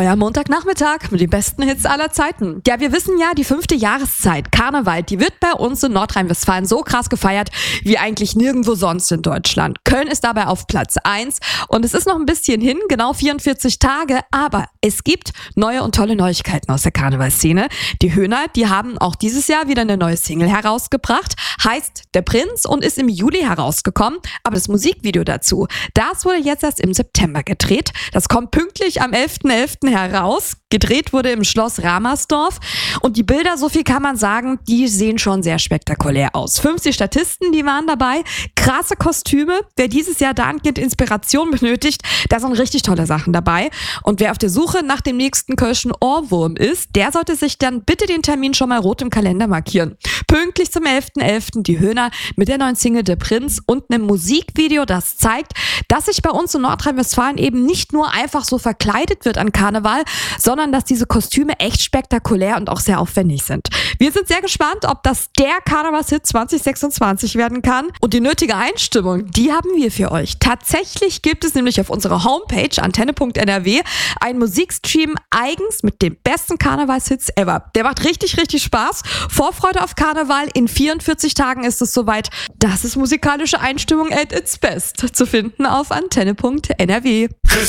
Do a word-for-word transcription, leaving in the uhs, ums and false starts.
Euer Montagnachmittag mit den besten Hits aller Zeiten. Ja, wir wissen ja, die fünfte Jahreszeit, Karneval, die wird bei uns in Nordrhein-Westfalen so krass gefeiert wie eigentlich nirgendwo sonst in Deutschland. Köln ist dabei auf Platz eins und es ist noch ein bisschen hin, genau vierundvierzig Tage, aber es gibt neue und tolle Neuigkeiten aus der Karnevalszene. Die Höhner, die haben auch dieses Jahr wieder eine neue Single herausgebracht, heißt Der Prinz und ist im Juli herausgekommen, aber das Musikvideo dazu, das wurde jetzt erst im September gedreht. Das kommt pünktlich am elften elften heraus. Gedreht wurde im Schloss Ramersdorf und die Bilder, so viel kann man sagen, die sehen schon sehr spektakulär aus. fünfzig Statisten, die waren dabei, krasse Kostüme. Wer dieses Jahr dahingehend Inspiration benötigt, da sind richtig tolle Sachen dabei. Und wer auf der Suche nach dem nächsten kölschen Ohrwurm ist, der sollte sich dann bitte den Termin schon mal rot im Kalender markieren. Pünktlich zum elften elften die Höhner mit der neuen Single Der Prinz und einem Musikvideo, das zeigt, dass sich bei uns in Nordrhein-Westfalen eben nicht nur einfach so verkleidet wird an Karneval, sondern dass diese Kostüme echt spektakulär und auch sehr aufwendig sind. Wir sind sehr gespannt, ob das der Karnevalshit zwanzig sechsundzwanzig werden kann. Und die nötige Einstimmung, die haben wir für euch. Tatsächlich gibt es nämlich auf unserer Homepage antenne punkt n r w einen Musikstream eigens mit den besten Karnevalshits ever. Der macht richtig, richtig Spaß. Vorfreude auf Karneval. In vierundvierzig Tagen ist es soweit. Das ist musikalische Einstimmung at its best. Zu finden auf antenne punkt n r w.